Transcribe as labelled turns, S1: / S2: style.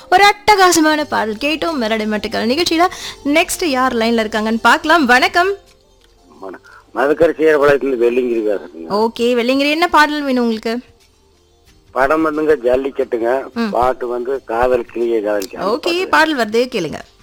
S1: ஒரு அட்டகாசமான பாடல் கேட்டோம் மெலடி மட்டுக்கள் நிகழ்ச்சியில. நெக்ஸ்ட் யார் லைன்ல இருக்காங்கன்னு பார்க்கலாம். வணக்கம்.
S2: மதுக்கரை பாளையத்துல வெள்ளிங்கிரி பேசுறேங்க.
S1: ஓகே, வெள்ளிங்கிரி என்ன பாடல் வேணும் உங்களுக்கு?
S2: படம் வந்துங்க ஜல்லிக்கட்டுங்க. பாட்டு வந்து காதல் கிளியே காதல்.
S1: ஓகே, பாடல் வருது கேளுங்க.